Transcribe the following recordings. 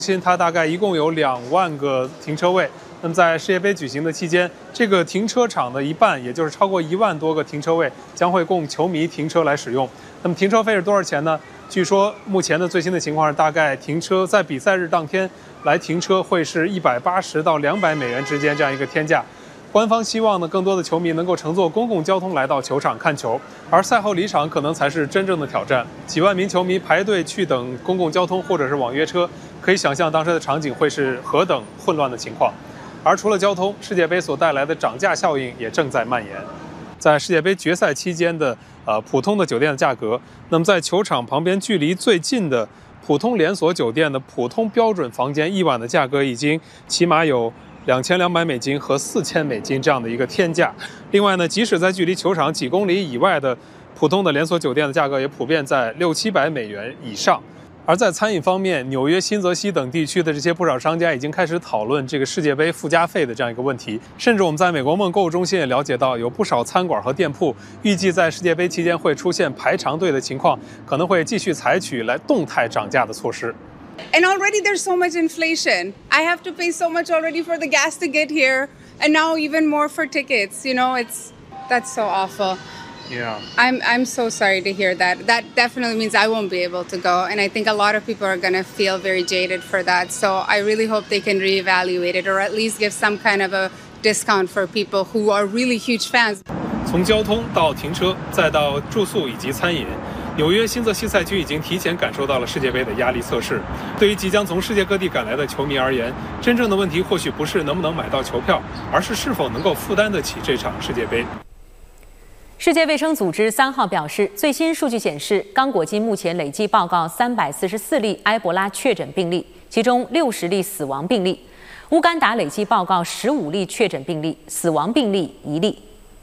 它大概一共有2万个停车位。那么在世界杯举行的期间，这个停车场的一半，也就是超过1万多个停车位，将会供球迷停车来使用。那么停车费是多少钱呢？据说目前的最新的情况是，大概停车在比赛日当天来停车会是180到200美元之间这样一个天价。官方希望呢，更多的球迷能够乘坐公共交通来到球场看球，而赛后离场可能才是真正的挑战。几万名球迷排队去等公共交通或者是网约车，可以想象当时的场景会是何等混乱的情况。而除了交通，世界杯所带来的涨价效应也正在蔓延。在世界杯决赛期间的普通的酒店的价格，那么在球场旁边距离最近的普通连锁酒店的普通标准房间1晚的价格已经起码有2200美金和4000美金这样的一个天价。另外呢，即使在距离球场几公里以外的普通的连锁酒店的价格也普遍在600-700美元以上。而在餐饮方面，纽约、新泽西等地区的这些不少商家已经开始讨论这个世界杯附加费的这样一个问题。甚至我们在美国梦购物中心也了解到，有不少餐馆和店铺预计在世界杯期间会出现排长队的情况，可能会继续采取来动态涨价的措施。 And already there's so much inflation. I have to pay so much already for the gas to get here, and now even more for tickets. You know, that's so awful. Yeah. I'm so sorry to hear that. That definitely means I won't be able to go, and I think a lot of people are going to feel very jaded for that. So I really hope they can reevaluate it, or at least give some kind of a discount for people who are really huge fans. 从交通到停车，再到住宿以及餐饮，纽约新泽西赛区已经提前感受到了世界杯的压力测试。对于即将从世界各地赶来的球迷而言，真正的问题或许不是能不能买到球票，而是是否能够负担得起这场世界杯。 世界卫生组织3号表示，最新数据显示，刚果金目前累计报告344例埃博拉确诊病例，其中60例死亡病例。乌干达累计报告15例确诊病例，死亡病例1例。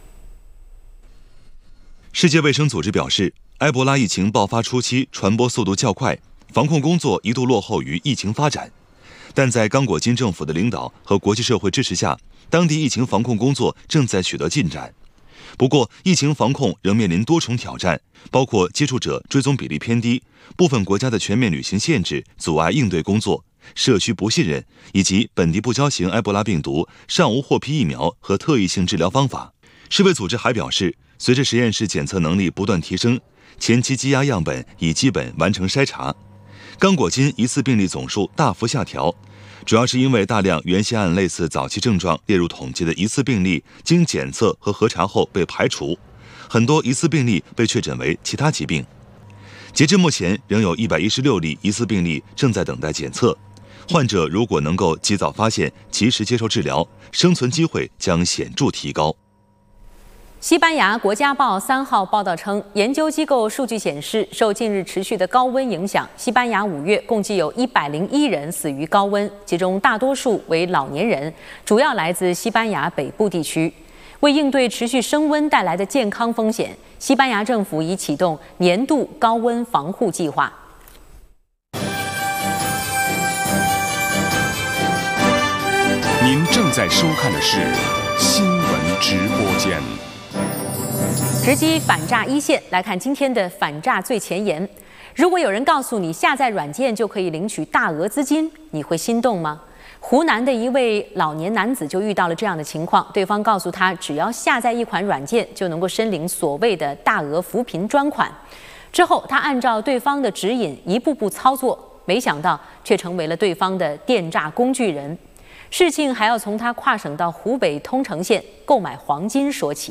世界卫生组织表示，埃博拉疫情爆发初期传播速度较快，防控工作一度落后于疫情发展。但在刚果金政府的领导和国际社会支持下，当地疫情防控工作正在取得进展。不过，疫情防控仍面临多重挑战，包括接触者追踪比例偏低、部分国家的全面旅行限制阻碍应对工作、社区不信任，以及本地不交型埃博拉病毒尚无获批疫苗和特异性治疗方法。世卫组织还表示，随着实验室检测能力不断提升，前期积压样本已基本完成筛查，刚果金疑似病例总数大幅下调，主要是因为大量原先按类似早期症状列入统计的疑似病例经检测和核查后被排除，很多疑似病例被确诊为其他疾病。截至目前，仍有116例疑似病例正在等待检测。患者如果能够及早发现、及时接受治疗，生存机会将显著提高。 西班牙国家报3号报道称，研究机构数据显示，受近日持续的高温影响，西班牙5月共计有101人死于高温，其中大多数为老年人，主要来自西班牙北部地区。为应对持续升温带来的健康风险，西班牙政府已启动年度高温防护计划。 您正在收看的是新闻直播间。 直击反诈一线，来看今天的反诈最前沿。如果有人告诉你下载软件就可以领取大额资金，你会心动吗？湖南的一位老年男子就遇到了这样的情况，对方告诉他，只要下载一款软件就能够申领所谓的大额扶贫专款。之后，他按照对方的指引一步步操作，没想到却成为了对方的电诈工具人。事情还要从他跨省到湖北通城县购买黄金说起。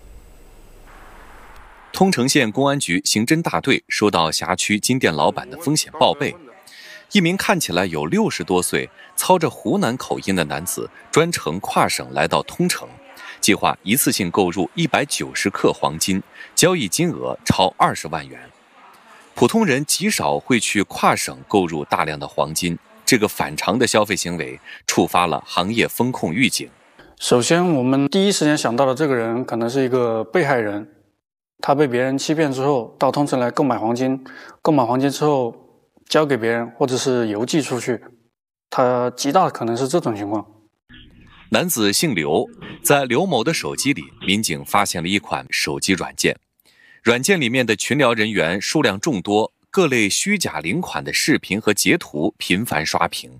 通城县公安局刑侦大队收到辖区金店老板的风险报备，一名看起来有60多岁、操着湖南口音的男子专程跨省来到通城，计划一次性购入190克黄金，交易金额超20万元。普通人极少会去跨省购入大量的黄金，这个反常的消费行为触发了行业风控预警。 首先，我们第一时间想到的这个人可能是一个被害人。他被别人欺骗之后，到通城来购买黄金，购买黄金之后交给别人，或者是邮寄出去，他极大的可能是这种情况。 男子姓刘，在刘某的手机里，民警发现了一款手机软件，软件里面的群聊人员数量众多，各类虚假领款的视频和截图频繁刷屏，